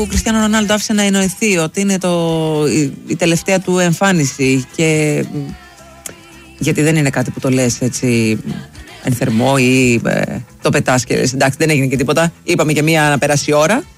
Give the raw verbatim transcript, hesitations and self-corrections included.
Ο Κριστιάνο Ρονάλντο άφησε να εννοηθεί ότι είναι το, η, η τελευταία του εμφάνιση και γιατί δεν είναι κάτι που το λες έτσι εν θερμό ή ε, το πετάς και εντάξει δεν έγινε και τίποτα. Είπαμε και μία να περάσει η ώρα.